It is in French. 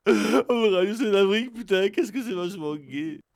Oh, Radio Sud-Afrique, putain, qu'est-ce que c'est vachement gay.